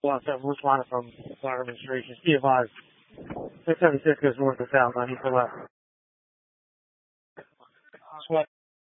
Well, so Bruce Wanna from Fire Administration. Be advised. 676 goes north and south. I need to left.